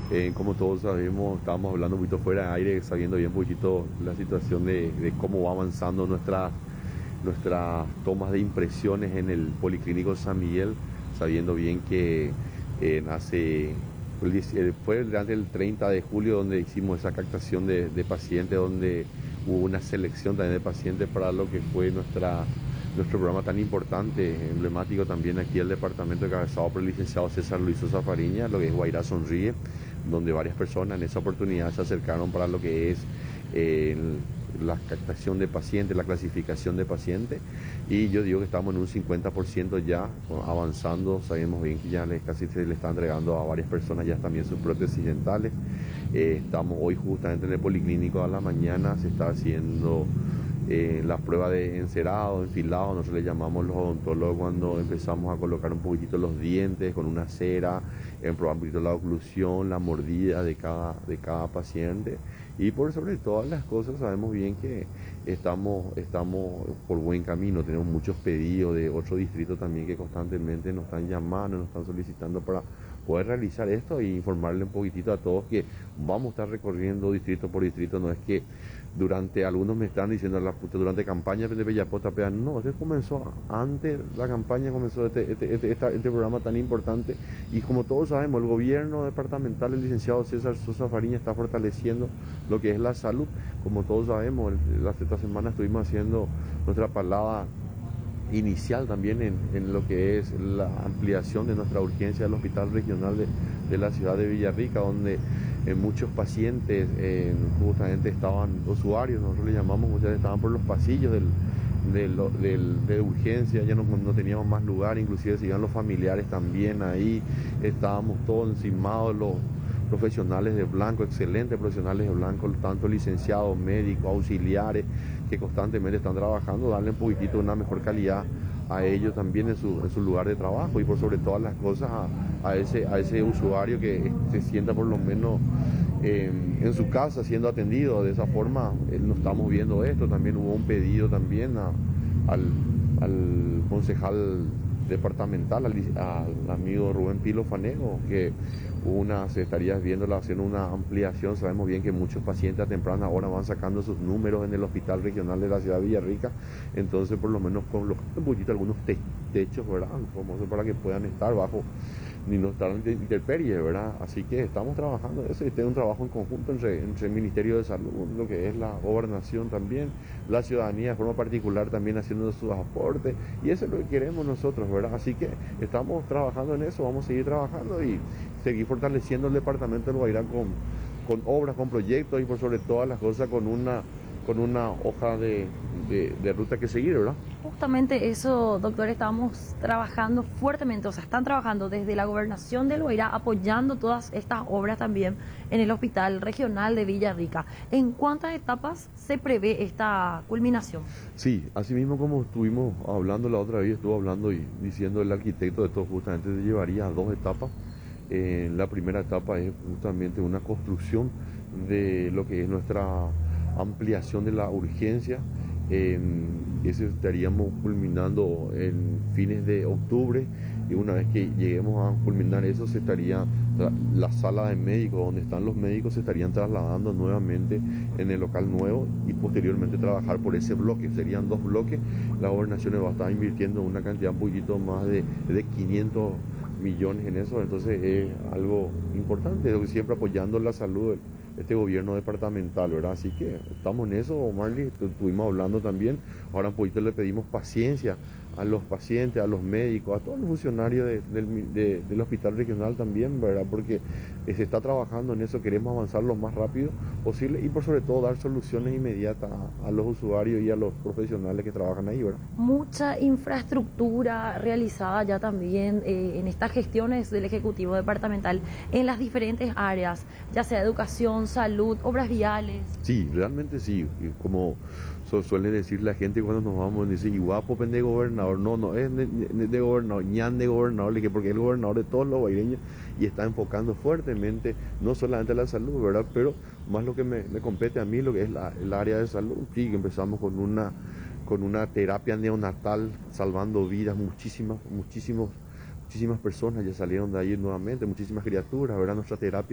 Como todos sabemos, estábamos hablando un poquito fuera de aire, sabiendo bien un poquito la situación de cómo va avanzando nuestras tomas de impresiones en el Policlínico San Miguel, sabiendo bien que fue durante el 30 de julio donde hicimos esa captación de pacientes, donde hubo una selección también de pacientes para lo que fue nuestro programa tan importante, emblemático también aquí el departamento encabezado por el licenciado César Luis Sosa Fariña, lo que es Guairá Sonríe, donde varias personas en esa oportunidad se acercaron para lo que es la captación de pacientes, la clasificación de pacientes, y yo digo que estamos en un 50% ya avanzando. Sabemos bien que ya casi se le está entregando a varias personas ya también sus prótesis dentales. Estamos hoy justamente en el Policlínico a la mañana, se está haciendo la prueba de encerado, enfilado, nosotros le llamamos los odontólogos cuando empezamos a colocar un poquitito los dientes con una cera, probar un poquito la oclusión, la mordida de cada paciente, y por sobre todas las cosas sabemos bien que estamos por buen camino. Tenemos muchos pedidos de otros distritos también que constantemente nos están llamando, nos están solicitando para poder realizar esto e informarle un poquitito a todos que vamos a estar recorriendo distrito por distrito. No es que algunos me están diciendo durante campaña de Bellapota, no, esto comenzó antes, la campaña comenzó este programa tan importante, y como todos sabemos, el gobierno departamental, el licenciado César Sosa Fariña, está fortaleciendo lo que es la salud. Como todos sabemos, esta semana estuvimos haciendo nuestra palabra inicial también en lo que es la ampliación de nuestra urgencia del Hospital Regional de la ciudad de Villarrica, donde muchos pacientes justamente estaban, usuarios, nosotros le llamamos, ustedes estaban por los pasillos de urgencia, ya no teníamos más lugar, inclusive siguen los familiares también ahí, estábamos todos encimados, los profesionales de blanco, excelentes profesionales de blanco, tanto licenciados, médicos, auxiliares, que constantemente están trabajando, darle un poquitito una mejor calidad a ellos también en su lugar de trabajo, y por sobre todas las cosas a ese usuario que se sienta por lo menos en su casa siendo atendido. De esa forma no estamos viendo esto. También hubo un pedido también al concejal departamental, al amigo Rubén Pilo Fanego, que se estaría haciendo una ampliación. Sabemos bien que muchos pacientes a temprana hora van sacando sus números en el hospital regional de la ciudad de Villarrica, entonces por lo menos con un poquito algunos techos, ¿verdad?, famosos, para que puedan estar bajo ni no estar en intemperie, ¿verdad? Así que estamos trabajando en eso, y este es un trabajo en conjunto entre el Ministerio de Salud, lo que es la gobernación también, la ciudadanía de forma particular también haciendo sus aportes, y eso es lo que queremos nosotros, ¿verdad? Así que estamos trabajando en eso, vamos a seguir trabajando y seguir fortaleciendo el departamento del Guairá con obras, con proyectos, y por sobre todas las cosas con una hoja de ruta que seguir, ¿verdad? Justamente eso, doctor, estamos trabajando fuertemente, o sea, están trabajando desde la gobernación del Guairá apoyando todas estas obras también en el Hospital Regional de Villarrica. ¿En cuántas etapas se prevé esta culminación? Sí, así mismo como estuvimos hablando la otra vez, estuvo hablando y diciendo el arquitecto de todo, justamente se llevaría a 2 etapas. La primera etapa es justamente una construcción de lo que es nuestra ampliación de la urgencia. Eso estaríamos culminando en fines de octubre, y una vez que lleguemos a culminar eso, la sala de médicos donde están los médicos se estarían trasladando nuevamente en el local nuevo, y posteriormente trabajar por ese bloque. Serían 2 bloques. La gobernación va a estar invirtiendo una cantidad un poquito más de 500 millones en eso, entonces es algo importante, siempre apoyando la salud este gobierno departamental, ¿verdad? Así que estamos en eso, Marley, estuvimos hablando también. Ahora un poquito le pedimos paciencia a los pacientes, a los médicos, a todos los funcionarios del hospital regional también, ¿verdad? Porque se está trabajando en eso, queremos avanzar lo más rápido posible, y por sobre todo dar soluciones inmediatas a los usuarios y a los profesionales que trabajan ahí, ¿verdad? Mucha infraestructura realizada ya también en estas gestiones del Ejecutivo Departamental en las diferentes áreas, ya sea educación, salud, obras viales. Sí, realmente sí, y como suele decir la gente cuando nos vamos, dice, y guapo de gobernador, no es de gobernador, ñan de gobernador, porque es el gobernador de todos los guaireños, y está enfocando fuertemente, no solamente la salud, ¿verdad?, pero más lo que me compete a mí, lo que es el área de salud. Sí, que empezamos con una terapia neonatal salvando vidas, muchísimas personas ya salieron de ahí nuevamente, muchísimas criaturas, ¿verdad? Nuestra terapia